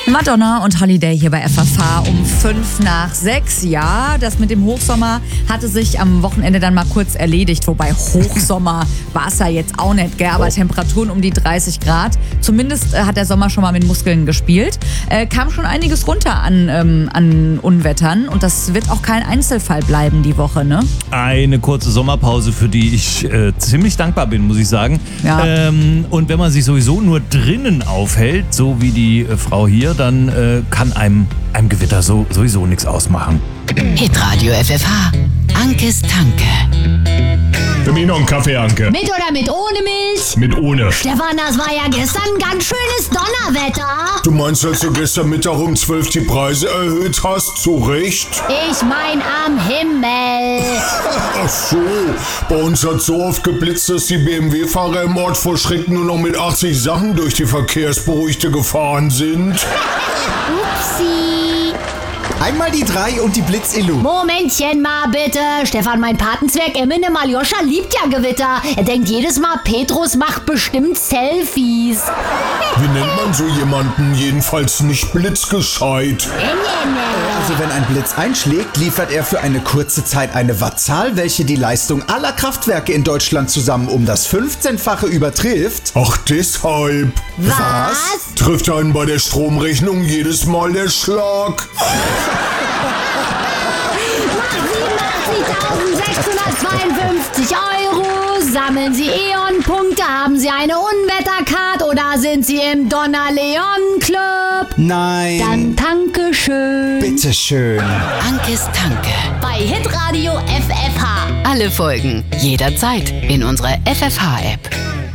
Madonna und Holiday hier bei FFH um 5:05. Ja, das mit dem Hochsommer hatte sich am Wochenende dann mal kurz erledigt. Wobei Hochsommer war es ja jetzt auch nicht, gell? Aber Temperaturen um die 30 Grad. Zumindest hat der Sommer schon mal mit Muskeln gespielt. Kam schon einiges runter an Unwettern. Und das wird auch kein Einzelfall bleiben die Woche, ne? Eine kurze Sommerpause, für die ich ziemlich dankbar bin, muss ich sagen. Ja. Und wenn man sich sowieso nur drinnen aufhält, so wie die Frau hier, dann kann einem Gewitter sowieso nichts ausmachen. Hitradio FFH. Ankes Tanke. Für mich noch einen Kaffee, Anke. Mit oder mit ohne Milch? Mit ohne. Stefan, das war ja gestern ganz schönes Donnerwetter. Du meinst, als du gestern Mittag um 12 die Preise erhöht hast? Zu Recht? Ich mein am Himmel. Ach so. Bei uns hat so oft geblitzt, dass die BMW-Fahrer im Ort vor Schreck nur noch mit 80 Sachen durch die Verkehrsberuhigte gefahren sind. Upsi. Einmal die 3 und die Blitz-Illu. Momentchen mal bitte. Stefan, mein Patenzwerg Eminem Aljoscha liebt ja Gewitter. Er denkt jedes Mal, Petrus macht bestimmt Selfies. Wie nennt man so jemanden? Jedenfalls nicht blitzgescheit. Also wenn ein Blitz einschlägt, liefert er für eine kurze Zeit eine Wattzahl, welche die Leistung aller Kraftwerke in Deutschland zusammen um das 15-fache übertrifft. Ach, deshalb. Was? Trifft einen bei der Stromrechnung jedes Mal der Schlag. 87.652 Euro. Sammeln Sie E.ON-Punkte? Haben Sie eine Unwettercard oder sind Sie im Donnerleon-Club? Nein. Dann danke schön. Bitteschön. Ankes Tanke. Bei Hitradio FFH. Alle Folgen jederzeit in unserer FFH-App.